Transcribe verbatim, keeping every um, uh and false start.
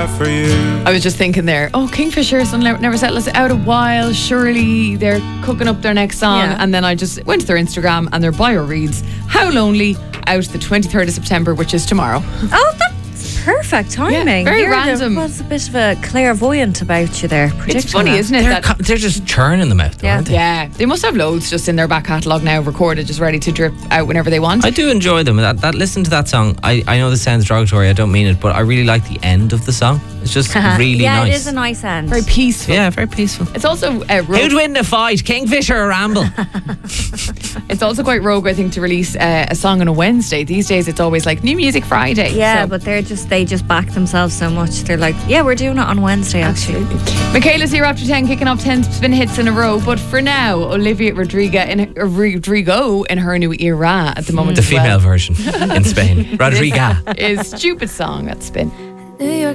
have for you. I was just thinking there, oh, Kingfisher, Sun Never Settle us out a while. Surely they're cooking up their next song. Yeah. And then I just went to their Instagram and their bio reads, How Lonely, out the twenty-third of September, which is tomorrow. Oh, that's perfect timing. Yeah, very You're random. There was a bit of a clairvoyant about you there. It's funny, that. isn't it? They're, that- co- they're just churning them out, though, Yeah. aren't they? Yeah, they must have loads just in their back catalogue now, recorded, just ready to drip out whenever they want. I do enjoy them. That, that listen to that song. I, I know this sounds derogatory. I don't mean it, but I really like the end of the song. It's just really yeah, nice. it is a nice end. Very peaceful. Yeah, very peaceful. It's also uh, rogue. Who'd win the fight, Kingfisher or Ramble? It's also quite rogue, I think, to release uh, a song on a Wednesday. These days, it's always like New Music Friday. Yeah, So- but they're just they just back themselves so much. They're like, yeah, we're doing it on Wednesday actually. Michaela's here after ten, kicking off ten spin hits in a row. But for now, Olivia Rodrigo in, uh, Rodrigo in her new era at the moment. The as well. female version in Spain. Rodriga. Is Stupid Song at Spin.